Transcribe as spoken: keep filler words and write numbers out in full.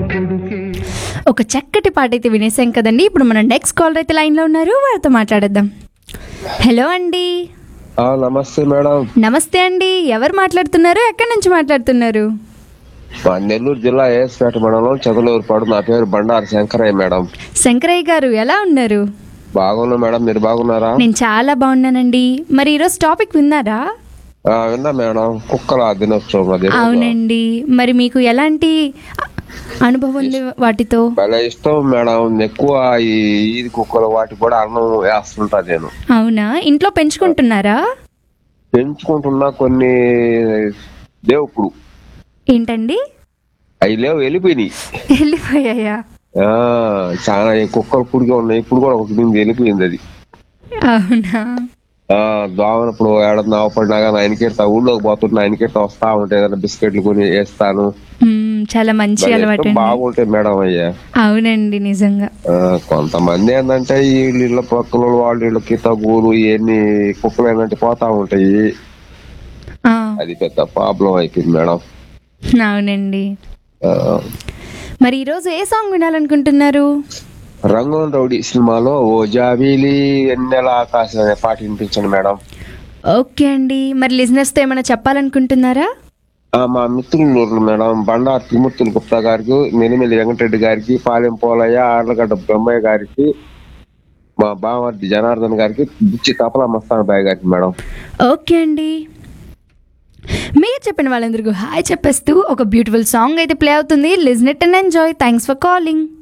ఒక చక్కటి పాట అయితే వినేసాం కదండి. ఇప్పుడు మనం నెక్స్ట్ కాలర్ అయితే లైన్లో ఉన్నారు, వారితో మాట్లాడేద్దాం. హలో అండి. ఆ, నమస్తే మేడం. నమస్తే అండి. ఎవరు మాట్లాడుతున్నారు, ఎక్కడి నుంచి మాట్లాడుతున్నారు? మా నెల్లూరు జిల్లా ఏఎస్పేట మండలం చదలూరుపాడు. నా పేరు బండారు శంకరయ్య మేడం. శంకరయ్య గారు ఎలా ఉన్నారు? బాగున్నా మేడం, మీరు బాగున్నారా? నేను చాలా బాగున్నానండి. మరి ఈరోజు టాపిక్ విన్నారా? ఆ, విన్నా మేడం. కుక్కల దినోత్సవం అది. అవునండి. మరి మీకు ఎలాంటి అనుభవం ఉంది వాటితో? భలే ఇష్టం మేడం. ఎక్కువ ఈ ఈది కుక్కలు వాటి కూడా అన్నం వేస్తుంటా నేను. అవునా, ఇంట్లో పెంచుకుంటున్నారా? పెంచుకుంటున్నా. కొన్ని దేవుడు ఏంటండి? అవి లేవు, వెళ్ళిపోయినాయి. వెళ్ళిపోయాయా? ఆ, చాలా ఈ కుక్కలు పుడిగా ఉన్నాయి. ఇప్పుడు కూడా ఒకటి నుంచి వెళ్ళిపోయింది అది. అవునా? ఆ, దోమనప్పుడు ఏడన్నా అవపడినా కానీ ఆయనకెడతా, ఊళ్ళోకి పోతున్నా ఆయనకెడతా వస్తా ఉంటే ఏదైనా బిస్కెట్లు కొని వేస్తాను. మ్మ్, చాలా మంచి భలే అలవాటు ఇష్టం, అండి. బాగుంటాయి మేడం అయ్యా. అవునండి, నిజంగా. ఆ, కొంతమంది ఏంటంటే ఈ ఇళ్ళ పక్కల వాళ్ళు వీళ్ళకి తగులు ఇవన్నీ కుక్కలు ఏంటంటే పోతా ఉంటాయి. ఆ, అది పెద్ద ప్రాబ్లం అయిపోయింది మేడం. అవునండి. ఆ, మరి ఈరోజు ఏ సాంగ్ వినాలనుకుంటున్నారు? రంగం రౌడీ సినిమాలో ఓ జాబీలి ఎన్నెల ఆకాశం అనే పాట వినిపించండి మేడం. ఓకే అండి. మరి లిజనర్స్తో ఏమైనా చెప్పాలనుకుంటున్నారా? ఆ, మా మిత్రులు ఉన్నారు మేడం. బండారు త్రిమూర్తులు గుప్తా గారికి, మెలిమెల్లి వెంకటరెడ్డి గారికి, పాలెం పోలయ్య, ఆర్లగడ్డ బ్రహ్మయ్య గారికి, మా బామర్ది జనార్దన్ గారికి, బుచ్చి తపలా మస్తాన్ బాయ్ గారికి మేడం. ఓకే అండి. మీరు చెప్పిన వాళ్ళందరికీ హాయ్ చెప్పేస్తూ ఒక బ్యూటిఫుల్ సాంగ్ అయితే ప్లే అవుతుంది. Listen it and enjoy. Thanks for calling.